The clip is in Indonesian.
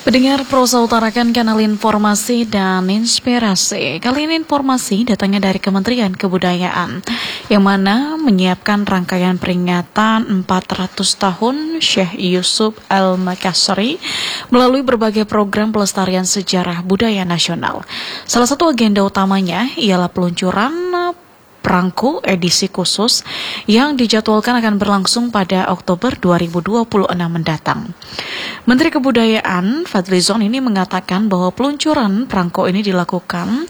Pendengar Prosa utarakan kanal informasi dan inspirasi. Kali ini informasi datangnya dari Kementerian Kebudayaan, yang mana menyiapkan rangkaian peringatan 400 tahun Syekh Yusuf Al-Makassari melalui berbagai program pelestarian sejarah budaya nasional. Salah satu agenda utamanya ialah peluncuran Prangko edisi khusus yang dijadwalkan akan berlangsung pada Oktober 2026 mendatang. Menteri Kebudayaan Fadlizon ini mengatakan bahwa peluncuran Prangko ini dilakukan